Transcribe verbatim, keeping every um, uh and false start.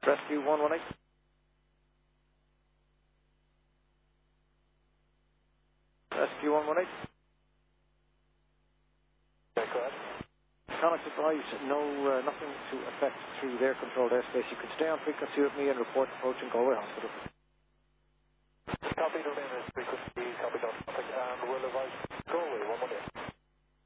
Rescue one one eight. Rescue one one eight. Okay, go ahead. Contact advised, no, uh, nothing to affect through their controlled airspace. You can stay on frequency with me and report approaching Galway Hospital.